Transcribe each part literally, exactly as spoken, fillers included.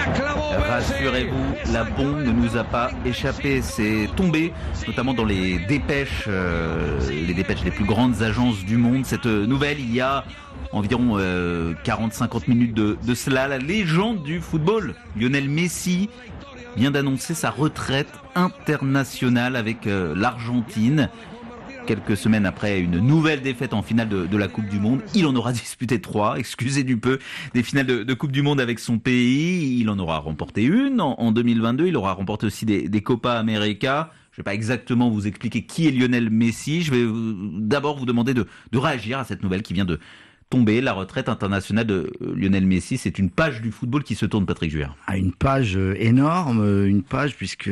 Rassurez-vous, la bombe ne nous a pas échappé. C'est tombé, notamment dans les dépêches, euh, les dépêches des plus grandes agences du monde. Cette nouvelle, il y a environ euh, quarante à cinquante minutes de, de cela, la légende du football, Lionel Messi, vient d'annoncer sa retraite internationale avec euh, l'Argentine. Quelques semaines après une nouvelle défaite en finale de, de la Coupe du Monde, il en aura disputé trois, excusez du peu, des finales de, de Coupe du Monde avec son pays. Il en aura remporté une en, en deux mille vingt-deux, il aura remporté aussi des, des Copa América. Je ne vais pas exactement vous expliquer qui est Lionel Messi, je vais vous, d'abord vous demander de, de réagir à cette nouvelle qui vient de tomber. La retraite internationale de Lionel Messi, c'est une page du football qui se tourne, Patrick Juère. Ah, une page énorme, une page puisque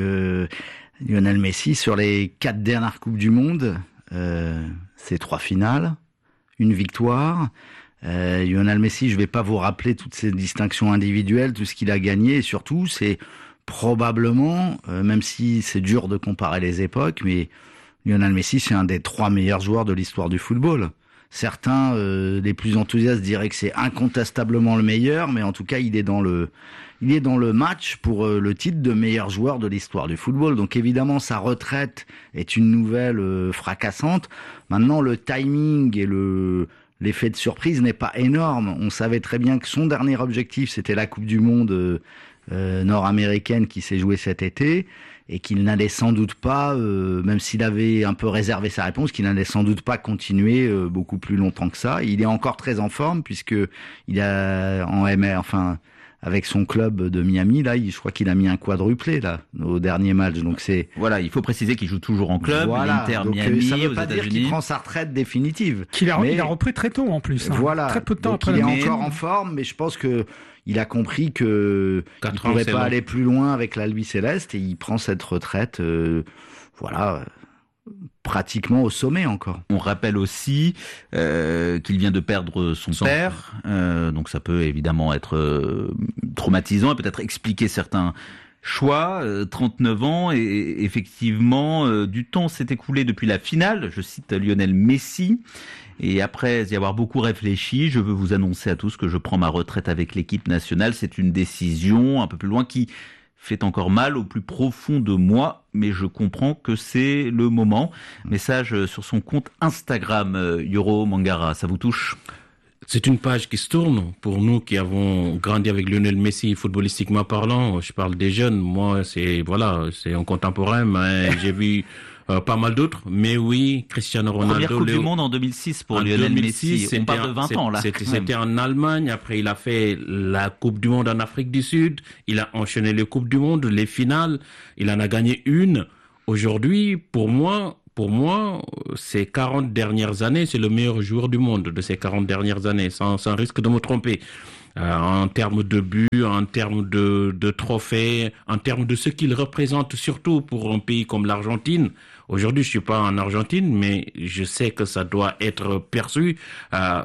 Lionel Messi, sur les quatre dernières Coupes du Monde, Euh, c'est trois finales, une victoire. Euh, Lionel Messi, je ne vais pas vous rappeler toutes ses distinctions individuelles, tout ce qu'il a gagné. Et surtout, c'est probablement, euh, même si c'est dur de comparer les époques, mais Lionel Messi, c'est un des trois meilleurs joueurs de l'histoire du football. Certains, euh, les plus enthousiastes, diraient que c'est incontestablement le meilleur, mais en tout cas, il est dans le, il est dans le match pour euh, le titre de meilleur joueur de l'histoire du football. Donc évidemment, sa retraite est une nouvelle euh, fracassante. Maintenant, le timing et le l'effet de surprise n'est pas énorme. On savait très bien que son dernier objectif, c'était la Coupe du Monde euh, euh, nord-américaine qui s'est jouée cet été, et qu'il n'allait sans doute pas, euh, même s'il avait un peu réservé sa réponse, qu'il n'allait sans doute pas continuer euh, beaucoup plus longtemps que ça. Il est encore très en forme puisque il a en M R, enfin avec son club de Miami, là, il, je crois qu'il a mis un quadruplé là au dernier match. Donc c'est voilà, il faut préciser qu'il joue toujours en club, voilà, l'Inter donc, Miami ça veut aux pas États-Unis. dire qu'il prend sa retraite définitive. Qu'il a, mais, il a repris très tôt en plus. Hein. Voilà, très peu de temps donc après. Il est la encore en forme, mais je pense que il a compris que il ne pourrait pas long. aller plus loin avec l'Albi Céleste et il prend cette retraite, euh, voilà, pratiquement au sommet encore. On rappelle aussi euh, qu'il vient de perdre son, son père, euh, donc ça peut évidemment être euh, traumatisant et peut-être expliquer certains choix. euh, trente-neuf ans et, et effectivement, euh, du temps s'est écoulé depuis la finale, je cite Lionel Messi. Et après y avoir beaucoup réfléchi, je veux vous annoncer à tous que je prends ma retraite avec l'équipe nationale. C'est une décision un peu plus loin qui fait encore mal au plus profond de moi, mais je comprends que c'est le moment. Message sur son compte Instagram, Yoro Mangara, ça vous touche ? C'est une page qui se tourne pour nous qui avons grandi avec Lionel Messi, footballistiquement parlant. Je parle des jeunes, moi c'est voilà, c'est un contemporain, mais j'ai vu Euh, pas mal d'autres, mais oui, Cristiano Ronaldo. Première Coupe Léo... du Monde en deux mille six pour en Lionel deux mille six, Messi. On parle de vingt ans là. C'était, c'était en Allemagne. Après, il a fait la Coupe du Monde en Afrique du Sud. Il a enchaîné les Coupes du Monde, les finales. Il en a gagné une. Aujourd'hui, pour moi, pour moi, ces quarante dernières années, c'est le meilleur joueur du monde de ces quarante dernières années, sans, sans risque de me tromper. Euh, en termes de buts, en termes de, de trophées, en termes de ce qu'il représente, surtout pour un pays comme l'Argentine. Aujourd'hui, je suis pas en Argentine, mais je sais que ça doit être perçu euh,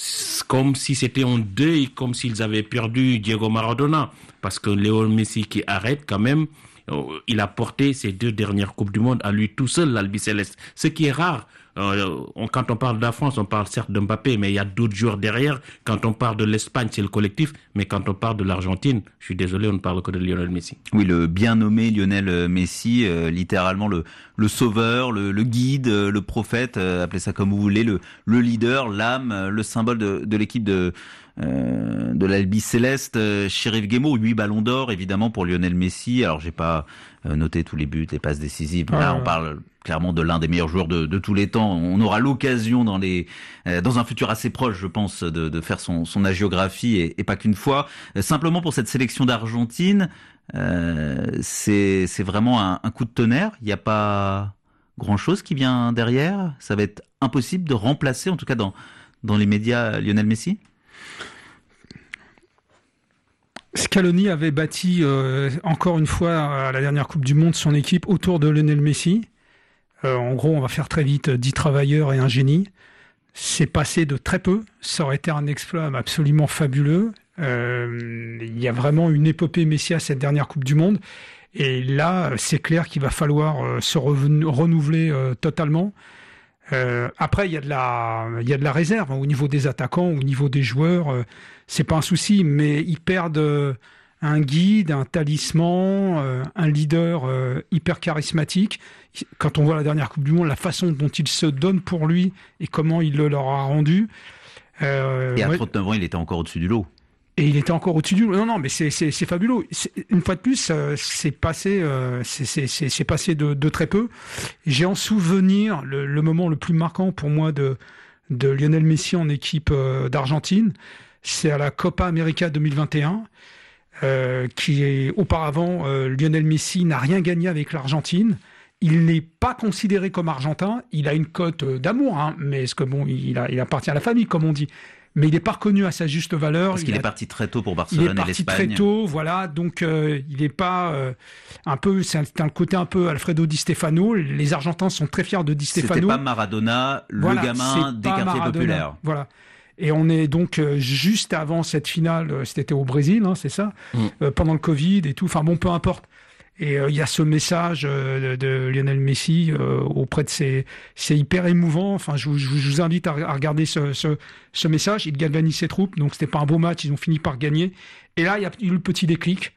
comme si c'était un deuil, comme s'ils avaient perdu Diego Maradona, parce que Léo Messi qui arrête quand même, euh, il a porté ces deux dernières Coupes du Monde à lui tout seul, l'Albiceleste, ce qui est rare. Euh, on, quand on parle de la France, on parle certes de Mbappé, mais il y a d'autres joueurs derrière. Quand on parle de l'Espagne, c'est le collectif. Mais quand on parle de l'Argentine, je suis désolé, on ne parle que de Lionel Messi. Oui, le bien nommé Lionel Messi, euh, littéralement le, le sauveur, le, le guide, le prophète, euh, appelez ça comme vous voulez, le, le leader, l'âme, le symbole de, de l'équipe de... Euh, de l'Albi Céleste, euh, Chérif Guémo, huit ballons d'or évidemment pour Lionel Messi. Alors j'ai pas euh, noté tous les buts, les passes décisives. Là, on parle clairement de l'un des meilleurs joueurs de, de tous les temps. On aura l'occasion dans les euh, dans un futur assez proche, je pense, de, de faire son, son agiographie et, et pas qu'une fois. Euh, simplement pour cette sélection d'Argentine, euh, c'est c'est vraiment un, un coup de tonnerre. Il n'y a pas grand chose qui vient derrière. Ça va être impossible de remplacer, en tout cas dans dans les médias, Lionel Messi. Scaloni avait bâti euh, encore une fois à la dernière Coupe du Monde son équipe autour de Lionel Messi. Euh, en gros, on va faire très vite dix travailleurs et un génie. C'est passé de très peu. Ça aurait été un exploit absolument fabuleux. Euh, il y a vraiment une épopée Messi à cette dernière Coupe du Monde. Et là, c'est clair qu'il va falloir euh, se reven- renouveler euh, totalement. Euh, après, il y a de la, il y a de la réserve hein, au niveau des attaquants, au niveau des joueurs. Euh, c'est pas un souci, mais ils perdent euh, un guide, un talisman, euh, un leader euh, hyper charismatique. Quand on voit la dernière Coupe du Monde, la façon dont il se donne pour lui et comment il le leur a rendu. Euh, et à ouais. trente-neuf ans, il était encore au-dessus du lot. Et il était encore au-dessus du lot. Non, non, mais c'est, c'est, c'est fabuleux. C'est, une fois de plus, euh, c'est passé, euh, c'est, c'est, c'est, c'est passé de, de très peu. J'ai en souvenir le, le moment le plus marquant pour moi de, de Lionel Messi en équipe euh, d'Argentine. C'est à la Copa América deux mille vingt et un. Euh, qui est auparavant, euh, Lionel Messi n'a rien gagné avec l'Argentine. Il n'est pas considéré comme argentin. Il a une cote d'amour, hein, mais est-ce que bon, il, a, il appartient à la famille, comme on dit. Mais il n'est pas reconnu à sa juste valeur. Parce qu'il il est a, parti très tôt pour Barcelone et l'Espagne. Il est parti très tôt, voilà. Donc euh, il n'est pas euh, un peu. C'est un, c'est un côté un peu Alfredo Di Stefano. Les Argentins sont très fiers de Di Stefano. C'était pas Maradona, le voilà, gamin des quartiers Maradona, populaires. Voilà. Et on est donc euh, juste avant cette finale. Euh, c'était au Brésil, hein, c'est ça, mmh. euh, pendant le Covid et tout. Enfin bon, peu importe. Et il euh, y a ce message euh, de, de Lionel Messi euh, auprès de ses... C'est hyper émouvant. Enfin, je, je, je vous invite à, à regarder ce, ce, ce message. Il galvanise ses troupes. Donc, c'était pas un beau match. Ils ont fini par gagner. Et là, il y a eu le petit déclic.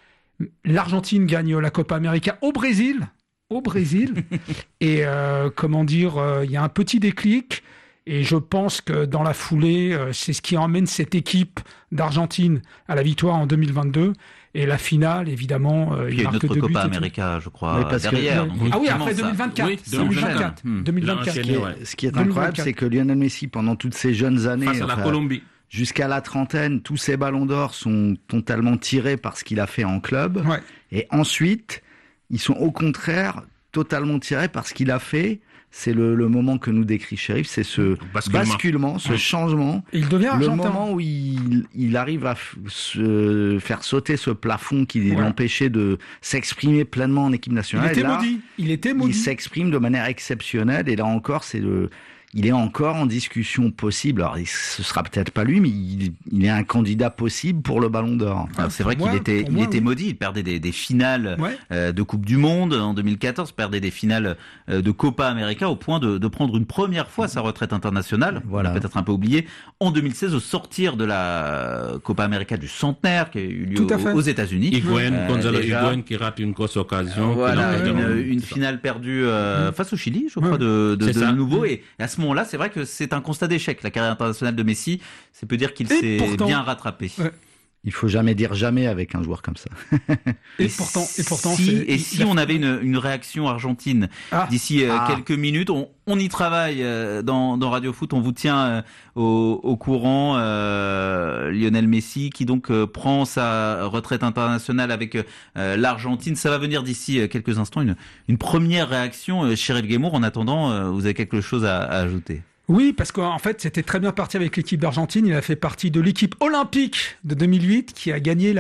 L'Argentine gagne la Copa América au Brésil. Au Brésil. Et euh, comment dire, il euh, y a un petit déclic. Et je pense que dans la foulée, euh, c'est ce qui emmène cette équipe d'Argentine à la victoire en deux mille vingt-deux. Et la finale, évidemment, euh, il y a une autre Copa América, je crois, oui, derrière. Que, ah oui, après deux mille vingt-quatre. Oui, deux mille vingt-quatre. Hmm. deux mille vingt-quatre. Ce qui est, ce qui est incroyable, c'est que Lionel Messi, pendant toutes ces jeunes années, face à la enfin, Colombie, jusqu'à la trentaine, tous ses ballons d'or sont totalement tirés par ce qu'il a fait en club. Ouais. Et ensuite, ils sont au contraire totalement tirés par ce qu'il a fait. C'est le, le moment que nous décrit Chérif, c'est ce basculement, basculement ce changement. Il devient le argentin. moment où il, il arrive à f- se faire sauter ce plafond qui ouais. l'empêchait de s'exprimer pleinement en équipe nationale. Il était là, maudit. Il était maudit. Il s'exprime de manière exceptionnelle et là encore, c'est le... Il est encore en discussion possible. Alors, ce sera peut-être pas lui, mais il, il est un candidat possible pour le Ballon d'Or. Ah, c'est vrai moi, qu'il était, il moi, était oui. maudit. Il perdait des, des finales ouais. euh, de Coupe du Monde en deux mille quatorze, perdait des finales euh, de Copa América au point de, de prendre une première fois sa retraite internationale. Voilà. On l'a peut-être un peu oublié. En deux mille seize, au sortir de la Copa América du centenaire qui a eu lieu aux, aux États-Unis. Higuaín, euh, Gonzalo Higuaín qui rate une grosse occasion. Voilà, une, une finale perdue euh, mmh. face au Chili, je crois, ouais. de, de, de nouveau. Et à ce moment-là, c'est vrai que c'est un constat d'échec, la carrière internationale de Messi. Ça peut dire qu'il et s'est pourtant, bien rattrapé. Ouais. Il faut jamais dire jamais avec un joueur comme ça. et, et pourtant, et pourtant, si, c'est... et si on avait une, une réaction argentine ah. d'ici euh, ah. quelques minutes, on, on y travaille euh, dans, dans Radio Foot. On vous tient euh, au, au courant. Euh, Lionel Messi qui donc euh, prend sa retraite internationale avec euh, l'Argentine. Ça va venir d'ici euh, quelques instants. Une, une première réaction, euh, Chérif Guémour. En attendant, euh, vous avez quelque chose à, à ajouter? Oui, parce qu'en fait, c'était très bien parti avec l'équipe d'Argentine. Il a fait partie de l'équipe olympique de deux mille huit qui a gagné la